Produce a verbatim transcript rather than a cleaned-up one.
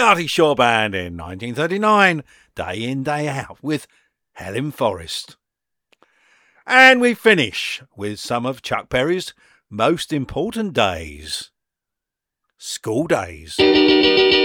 Artie Shaw Band in nineteen thirty-nine, Day In, Day Out with Helen Forrest. And we finish with some of Chuck Berry's most important days. School days.